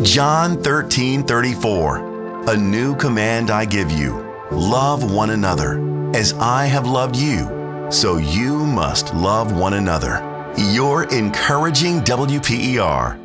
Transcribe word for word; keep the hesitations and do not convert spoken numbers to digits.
John thirteen thirty-four, a new command I give you, love one another. As I have loved you, so you must love one another. Your encouraging W P E R.